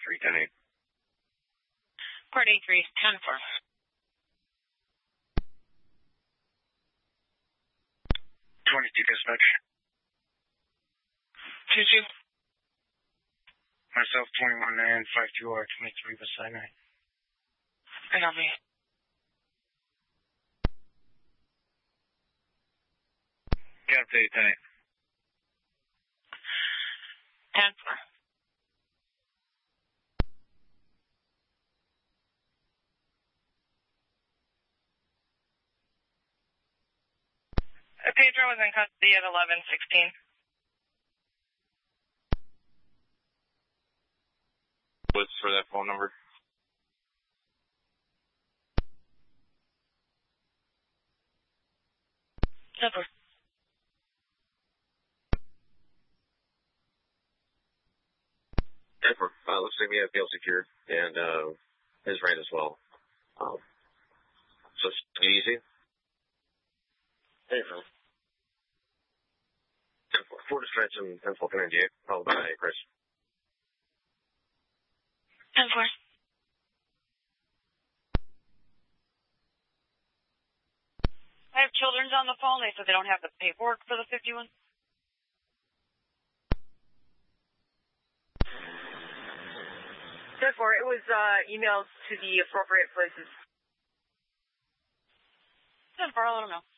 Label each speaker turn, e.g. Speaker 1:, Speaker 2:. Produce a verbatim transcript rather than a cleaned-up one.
Speaker 1: three, ten eight.
Speaker 2: Port eight three, ten four.
Speaker 1: twenty-two dispatch.
Speaker 2: two two.
Speaker 1: Myself, twenty-one nine, five two R, twenty-three beside nine.
Speaker 2: I got me.
Speaker 1: Got update, ten eight.
Speaker 2: ten four. Pedro was in custody at eleven sixteen.
Speaker 1: What's for that phone number?
Speaker 2: Number.
Speaker 1: Edward, uh, looks like we have Gale secured, and uh, his ran as well. Um, so it's easy. Hey, Phil. Four dispatch and ten four command eight, followed by Chris.
Speaker 2: ten four. I have children's on the phone. They said they don't have the paperwork for the fifty-one.
Speaker 3: Therefore, it was uh, emailed to the appropriate places.
Speaker 2: ten four, I'll let them know.